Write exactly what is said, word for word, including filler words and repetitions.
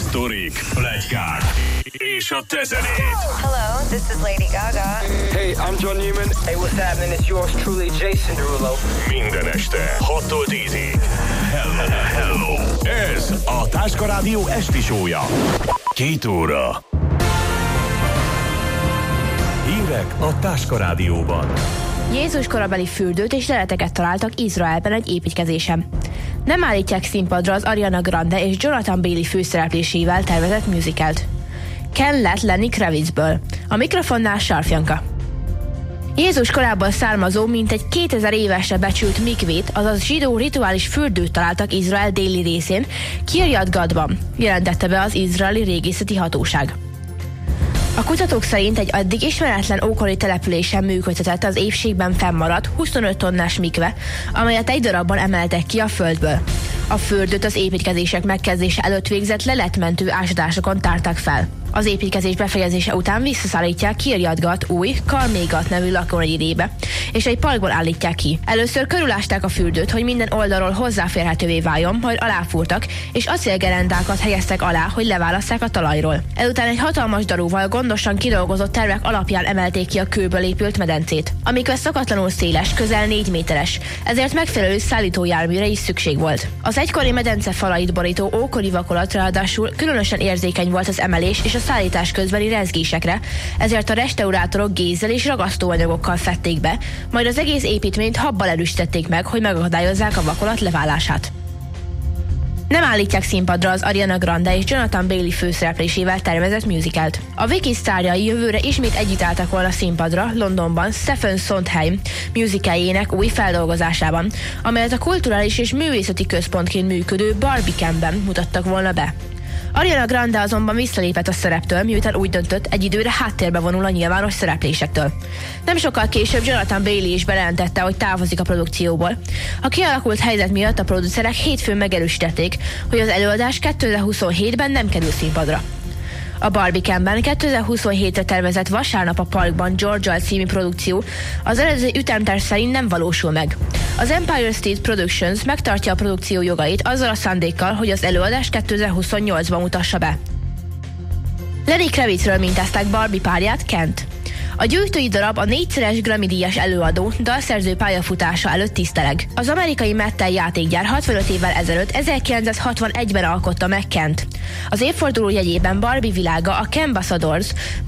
sztorik, pletykák és a te zenéd. Hello, this is Lady Gaga. Hey, I'm John Newman. Hey, what's happening? It's yours truly, Jason Derulo. Minden este hattól tízig. Hello, hello. Ez a Táska Rádió esti show-ja. Két óra. Hírek a Táska Rádióban. Jézus korabeli fürdőt és leleteket találtak Izraelben egy építkezésen. Nem állítják színpadra az Ariana Grande és Jonathan Bailey főszereplésével tervezett musicalt. Ken lett Lenny Kravitzből. A mikrofonnál Sarfjanka. Jézus korából származó, mintegy kétezer évesre becsült mikvét, azaz zsidó rituális fürdőt találtak Izrael déli részén, Kiryat Gatban, jelentette be az izraeli régészeti hatóság. A kutatók szerint egy addig ismeretlen ókori településen működtetett az épségben fennmaradt huszonöt tonnás mikve, amelyet egy darabban emeltek ki a földből. A fürdőt az építkezések megkezdése előtt végzett leletmentő ásatásokon tárták fel. Az építkezés befejezése után visszaszállítják Kiryat Gat új, Karmé Gat nevű lakónegyedébe, és egy parkból állítják ki. Először körülásták a fürdőt, hogy minden oldalról hozzáférhetővé váljon, majd aláfúrtak, és acélgerendákat helyeztek alá, hogy leválasszák a talajról. Ezután egy hatalmas darúval gondosan kidolgozott tervek alapján emelték ki a kőből épült medencét. Amikor szokatlanul széles, közel négy méteres, ezért megfelelő szállítójárműre is szükség volt. Az egykori medence falait borító ókori vakolat ráadásul különösen érzékeny volt az emelés és a szállítás közbeni rezgésekre, ezért a restaurátorok gézzel és ragasztóanyagokkal fedték be, majd az egész építményt habbal erősítették meg, hogy megakadályozzák a vakolat leválását. Nem állítják színpadra az Ariana Grande és Jonathan Bailey főszereplésével tervezett musicalt. A Viki sztárjai jövőre ismét együtt álltak volna színpadra Londonban Stephen Sondheim musicaljének új feldolgozásában, amelyet a kulturális és művészeti központként működő Barbicanben mutattak volna be. Ariana Grande azonban visszalépett a szereptől, miután úgy döntött, egy időre háttérbe vonul a nyilvános szereplésektől. Nem sokkal később Jonathan Bailey is bejelentette, hogy távozik a produkcióból. A kialakult helyzet miatt a producerek hétfőn megerősítették, hogy az előadás kétezer-huszonhétben nem kerül színpadra. A Barbicanben kétezer-huszonhétre tervezett Vasárnap a parkban Georgia című produkció az eredeti ütemterv szerint nem valósul meg. Az Empire State Productions megtartja a produkció jogait azzal a szándékkal, hogy az előadást kétezer-huszonnyolcban mutassa be. Lenny Kravitzről mintázták Barbie párját, Kent. A gyűjtői darab a négyszeres Grammy-díjas előadó dalszerző pályafutása előtt tiszteleg. Az amerikai Mattel játékgyár hatvanöt évvel ezelőtt ezerkilencszázhatvanegyben alkotta meg Kent. Az évforduló jegyében Barbie világa a Kembassadors,